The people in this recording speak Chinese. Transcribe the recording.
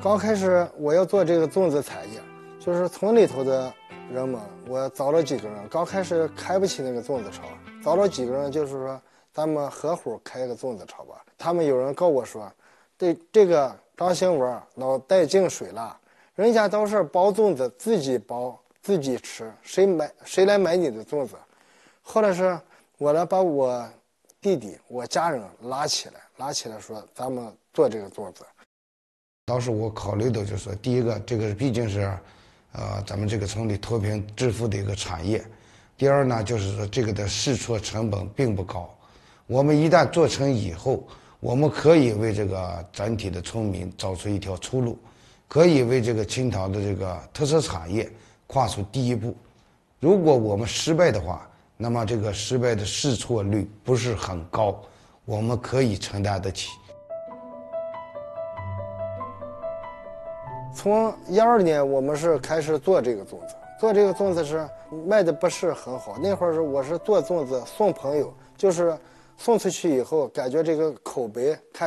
刚开始我要做这个粽子产业，就是村里头的人们，我找了几个人，刚开始开不起那个粽子厂，找了几个人，就是说咱们合伙开个粽子厂吧。他们有人告我说，这个张兴文脑袋进水了，人家都是包粽子自己包自己吃，谁来买你的粽子？后来是我来把我弟弟我家人拉起来说咱们做这个粽子。 当时我考虑的就是第一个，这个毕竟是咱们这个村里脱贫致富的一个产业。第二呢，就是说这个的试错成本并不高，我们一旦做成以后，我们可以为这个整体的村民找出一条出路，可以为这个青岛的这个特色产业跨出第一步。如果我们失败的话，那么这个失败的试错率不是很高，我们可以承担得起。 从12年我们是开始做这个粽子，做这个粽子是卖的不是很好。那会儿我是做粽子送朋友，就是送出去以后感觉这个口碑看